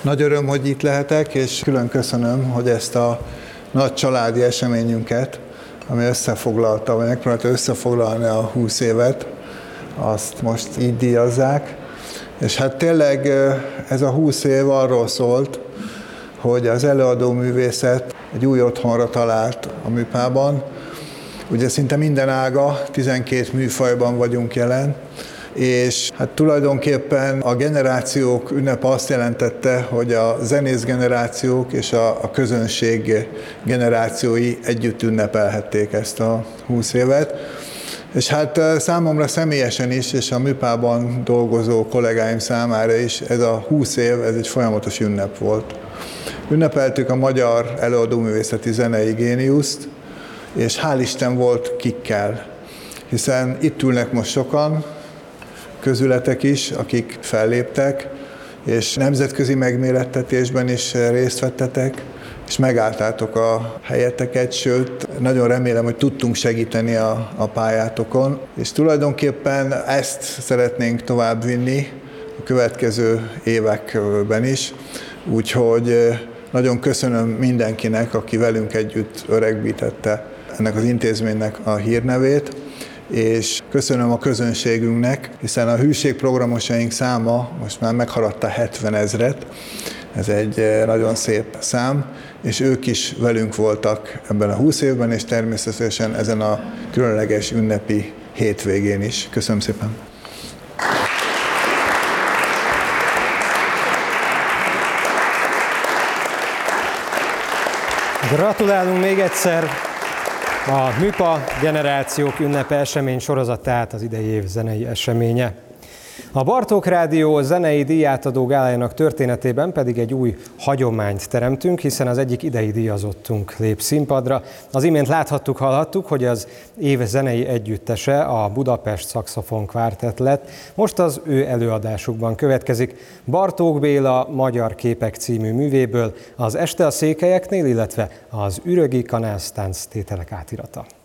Nagy öröm, hogy itt lehetek, és külön köszönöm, hogy ezt a nagy családi eseményünket, ami összefoglalta, vagy megpróbálta összefoglalni a 20 évet, azt most így díjazzák. És hát tényleg ez a 20 év arról szólt, hogy az előadó művészet egy új otthonra talált a műpában. Ugye szinte minden ága, 12 műfajban vagyunk jelen, és hát tulajdonképpen a generációk ünnepe azt jelentette, hogy a zenész generációk és a közönség generációi együtt ünnepelhették ezt a 20 évet. És hát számomra személyesen is, és a műpában dolgozó kollégáim számára is ez a 20 év, ez egy folyamatos ünnep volt. Ünnepeltük a magyar előadóművészeti zenei géniuszt, és hál' Isten volt kikkel, hiszen itt ülnek most sokan, közületek is, akik felléptek, és nemzetközi megmérettetésben is részt vettetek, és megálltátok a helyeteket, sőt, nagyon remélem, hogy tudtunk segíteni a pályátokon, és tulajdonképpen ezt szeretnénk továbbvinni a következő években is, úgyhogy nagyon köszönöm mindenkinek, aki velünk együtt öregbítette ennek az intézménynek a hírnevét, és köszönöm a közönségünknek, hiszen a hűségprogramosaink száma most már meghaladta 70 000-et, ez egy nagyon szép szám, és ők is velünk voltak ebben a 20 évben, és természetesen ezen a különleges ünnepi hétvégén is. Köszönöm szépen! Gratulálunk még egyszer! A Műpa Generációk Ünnepe esemény sorozat, tehát az idei év zenei eseménye. A Bartók Rádió zenei díjátadó gálájának történetében pedig egy új hagyományt teremtünk, hiszen az egyik idei díjazottunk lép színpadra. Az imént láthattuk, hallhattuk, hogy az év zenei együttese a Budapest Szaxofon Kvártett lett. Most az ő előadásukban következik Bartók Béla Magyar képek című művéből az Este a székelyeknél, illetve az Ürögi kanásztánc tételek átirata.